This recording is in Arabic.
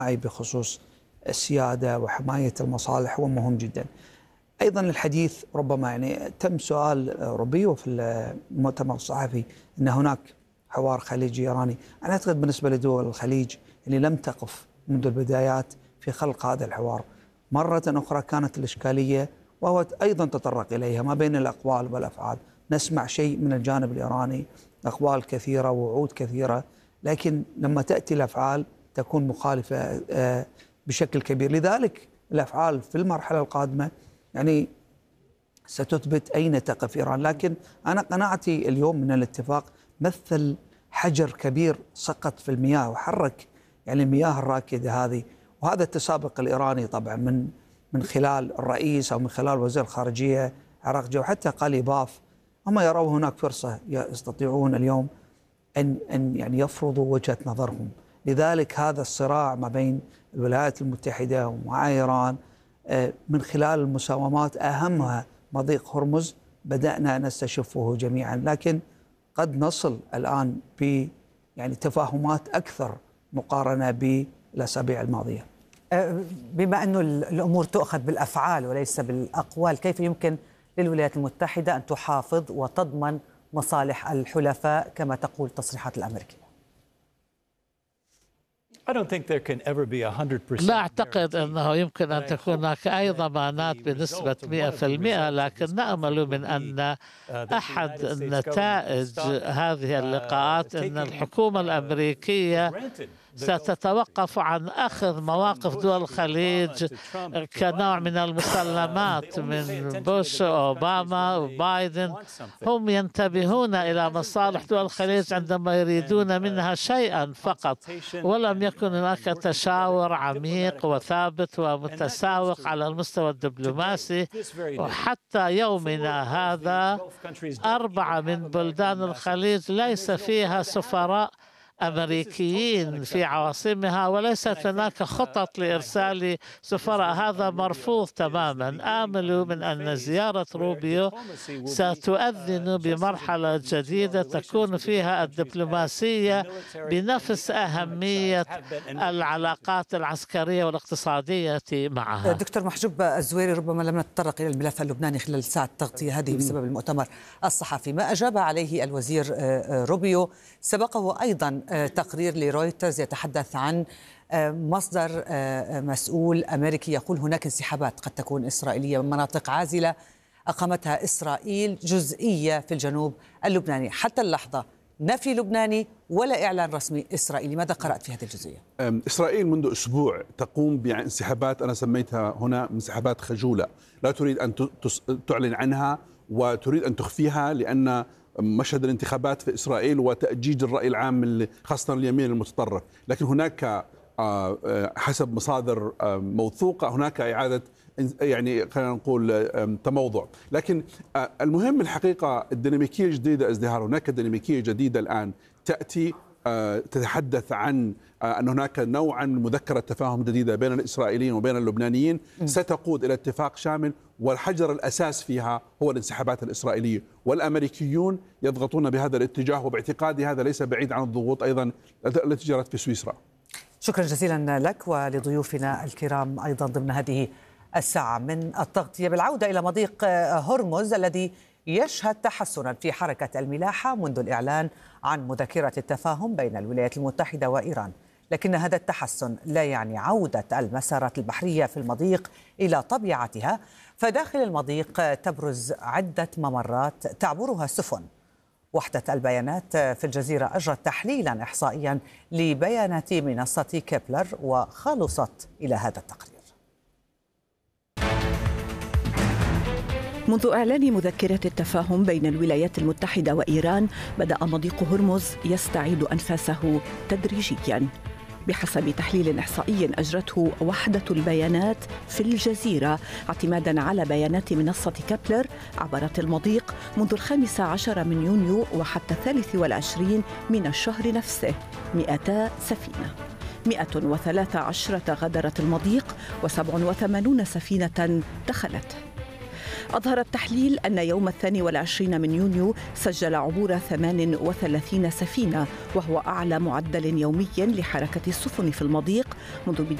بخصوص السيادة وحماية المصالح هو مهم جدا. أيضا الحديث ربما تم سؤال روبيو في المؤتمر الصحفي أن هناك حوار خليجي إيراني. أنا أعتقد بالنسبة لدول الخليج اللي لم تقف منذ البدايات في خلق هذا الحوار، مرة أخرى كانت الإشكالية وهو أيضا تطرق إليها ما بين الأقوال والأفعال. نسمع شيء من الجانب الإيراني، أقوال كثيرة ووعود كثيرة، لكن لما تأتي الأفعال تكون مخالفة بشكل كبير. لذلك الأفعال في المرحلة القادمة ستثبت أين تقف إيران. لكن أنا قناعتي اليوم من الاتفاق مثل حجر كبير سقط في المياه وحرك المياه الراكدة هذه، وهذا التسابق الإيراني طبعا من خلال الرئيس أو من خلال وزير الخارجية عراقجي وحتى قليباف، هم يرون هناك فرصة يستطيعون اليوم أن يفرضوا وجهة نظرهم. لذلك هذا الصراع ما بين الولايات المتحدة ومع إيران من خلال المساومات أهمها مضيق هرمز بدأنا نستشفه جميعا، لكن قد نصل الآن تفاهمات أكثر مقارنة بالأسابيع الماضية. بما أن الأمور تؤخذ بالأفعال وليس بالأقوال، كيف يمكن للولايات المتحدة أن تحافظ وتضمن مصالح الحلفاء كما تقول التصريحات الأمريكية؟ لا أعتقد أنه يمكن أن تكون هناك أي ضمانات بنسبة 100%، لكن نأمل من أن أحد النتائج هذه اللقاءات أن الحكومة الأمريكية ستتوقف عن أخذ مواقف دول الخليج كنوع من المسلمات من بوش وأوباما وبايدن. هم ينتبهون إلى مصالح دول الخليج عندما يريدون منها شيئا فقط، ولم يكن هناك تشاور عميق وثابت ومتساوق على المستوى الدبلوماسي. وحتى يومنا هذا 4 من بلدان الخليج ليس فيها سفراء أمريكيين في عواصمها، وليست هناك خطط لإرسال سفراء. هذا مرفوض تماما. آمل من أن زيارة روبيو ستؤذن بمرحلة جديدة تكون فيها الدبلوماسية بنفس أهمية العلاقات العسكرية والاقتصادية معها. دكتور محجوب الزويري، ربما لم نتطرق إلى الملف اللبناني خلال ساعة التغطية هذه بسبب المؤتمر الصحفي. ما أجاب عليه الوزير روبيو سبقه أيضا تقرير لرويترز يتحدث عن مصدر مسؤول أمريكي يقول هناك انسحابات قد تكون إسرائيلية من مناطق عازلة أقامتها إسرائيل جزئية في الجنوب اللبناني. حتى اللحظة نفي لبناني ولا إعلان رسمي إسرائيلي. ماذا قرأت في هذه الجزئية؟ إسرائيل منذ أسبوع تقوم بانسحابات أنا سميتها هنا انسحابات خجولة، لا تريد أن تعلن عنها وتريد أن تخفيها، لأن مشهد الانتخابات في إسرائيل وتأجيج الرأي العام خاصة اليمين المتطرف. لكن هناك حسب مصادر موثوقة هناك إعادة خلينا نقول تموضع. لكن المهم الحقيقة الديناميكية الجديدة ازدهار. هناك ديناميكية جديدة الآن تأتي تتحدث عن أن هناك نوعا مذكرة تفاهم جديدة بين الإسرائيليين وبين اللبنانيين ستقود إلى اتفاق شامل، والحجر الأساس فيها هو الانسحابات الإسرائيلية، والأمريكيون يضغطون بهذا الاتجاه، وباعتقادي هذا ليس بعيد عن الضغوط أيضا التي جرت في سويسرا. شكرا جزيلا لك ولضيوفنا الكرام أيضا ضمن هذه الساعة من التغطية. بالعودة إلى مضيق هرمز الذي يشهد تحسنا في حركة الملاحة منذ الإعلان عن مذكرة التفاهم بين الولايات المتحدة وإيران، لكن هذا التحسن لا يعني عودة المسارات البحرية في المضيق إلى طبيعتها، فداخل المضيق تبرز عدة ممرات تعبرها السفن. وحدة البيانات في الجزيرة أجرت تحليلا إحصائيا لبيانات منصة كيبلر وخلصت إلى هذا التقرير. منذ إعلان مذكرة التفاهم بين الولايات المتحدة وإيران بدأ مضيق هرمز يستعيد أنفاسه تدريجياً. بحسب تحليل إحصائي أجرته وحدة البيانات في الجزيرة اعتماداً على بيانات منصة كابلر، عبرت المضيق منذ 15 من يونيو وحتى 23 من الشهر نفسه 200 سفينة. 113 غادرت المضيق و87 سفينة دخلته. أظهر التحليل أن يوم 22 من يونيو سجل عبور 38 سفينة، وهو أعلى معدل يومي لحركة السفن في المضيق منذ